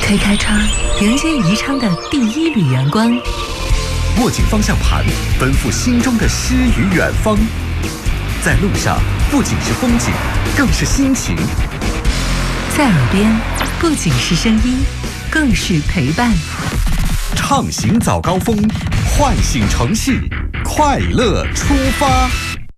推开窗，迎接宜昌的第一缕阳光。 握紧方向盘，奔赴心中的诗与远方。在路上，不仅是风景，更是心情。 在耳边，不仅是声音，更是陪伴。 畅行早高峰，唤醒城市，快乐出发。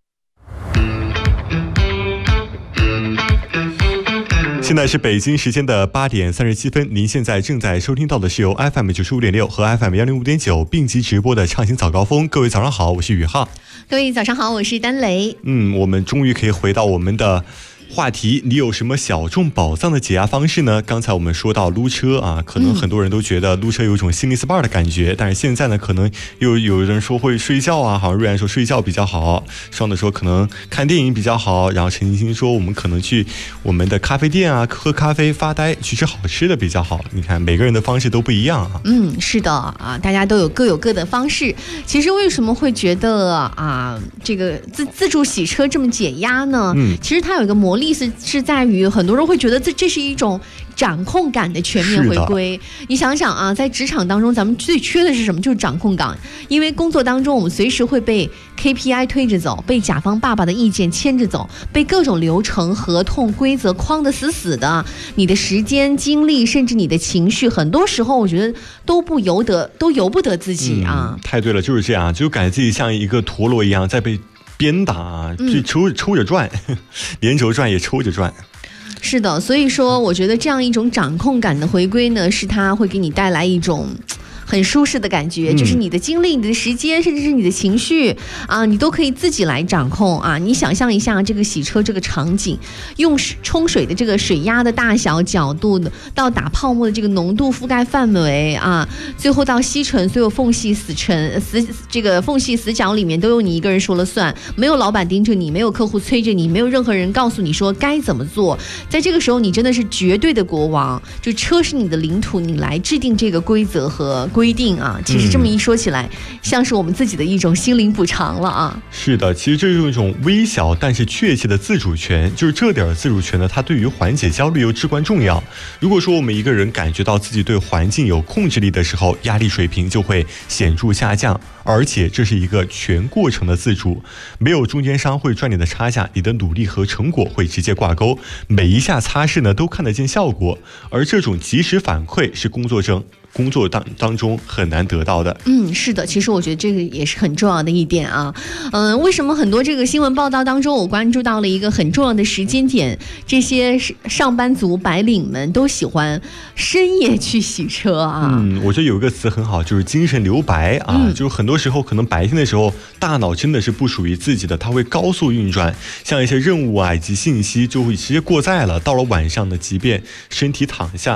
现在是北京时间的8点37分，您现在正在收听到的是由 FM 95.6和 FM 105.9并机直播的畅行早高峰。各位早上好，我是宇浩。 各位早上好，我是丹雷。 我们终于可以回到我们的话题，你有什么小众宝藏的解压方式呢？刚才我们说到撸车啊，可能很多人都觉得撸车有一种心理 SPA 的感觉，但是现在呢，可能又有人说会睡觉啊，好像瑞安说睡觉比较好，双的说可能看电影比较好，然后陈星星说我们可能去我们的咖啡店啊，喝咖啡发呆，去吃好吃的比较好。你看每个人的方式都不一样啊。 是的啊，大家都各有各的方式。其实为什么会觉得啊，这个自助洗车这么解压呢？其实它有一个魔力是在于很多人会觉得这是一种掌控感的全面回归。你想想啊，在职场当中咱们最缺的是什么？就是掌控感。因为工作当中我们随时会被 KPI 推着走，被甲方爸爸的意见牵着走，被各种流程合同规则框得死死的，你的时间精力甚至你的情绪很多时候我觉得都由不得自己啊。 太对了，就是这样，就感觉自己像一个陀螺一样在被鞭打，就抽着转，连轴转也抽着转。 是的，所以说我觉得这样一种掌控感的回归呢，是它会给你带来一种很舒适的感觉，就是你的精力、你的时间，甚至是你的情绪啊，你都可以自己来掌控啊。你想象一下这个洗车这个场景，用冲水的这个水压的大小、角度的，到打泡沫的这个浓度、覆盖范围啊，最后到吸尘，所有缝隙这个缝隙死角里面都由你一个人说了算，没有老板盯着你，没有客户催着你，没有任何人告诉你说该怎么做。在这个时候，你真的是绝对的国王，就车是你的领土，你来制定这个规则和规定啊。其实这么一说起来，像是我们自己的一种心灵补偿了啊。 是的，其实这是一种微小但是确切的自主权，就是这点自主权呢，它对于缓解焦虑又至关重要。如果说我们一个人感觉到自己对环境有控制力的时候，压力水平就会显著下降，而且这是一个全过程的自主，没有中间商会赚你的差价，你的努力和成果会直接挂钩，每一下擦拭呢都看得见效果，而这种及时反馈是工作当中很难得到的。 是的，其实我觉得这个也是很重要的一点啊。为什么很多这个新闻报道当中，我关注到了一个很重要的时间点，这些上班族白领们都喜欢深夜去洗车啊。 我觉得有一个词很好，就是精神留白啊。就是很多时候可能白天的时候大脑真的是不属于自己的，它会高速运转，像一些任务啊以及信息就会直接过载了，到了晚上呢，即便身体躺下